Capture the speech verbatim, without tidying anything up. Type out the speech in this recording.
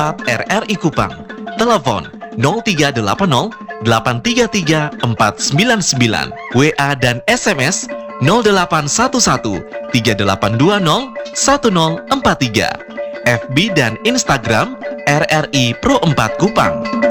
WhatsApp R R I Kupang. Telepon nol tiga delapan nol delapan tiga tiga empat sembilan sembilan. W A dan S M S nol delapan satu satu tiga delapan dua nol satu nol empat tiga. F B dan Instagram R R I Pro empat Kupang.